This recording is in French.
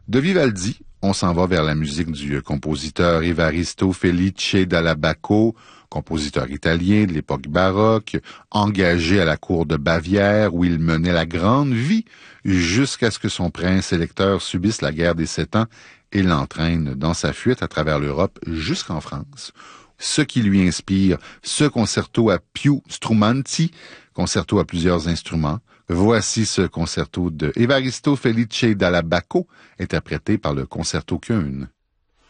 De Vivaldi, on s'en va vers la musique du compositeur Evaristo Felice dalla Bacco, compositeur italien de l'époque baroque, engagé à la cour de Bavière où il menait la grande vie jusqu'à ce que son prince électeur subisse la guerre des 7 ans et l'entraîne dans sa fuite à travers l'Europe jusqu'en France. Ce qui lui inspire ce concerto à più strumenti, concerto à plusieurs instruments. Voici ce concerto de Evaristo Felice dalla Bacco, interprété par le Concerto Köln.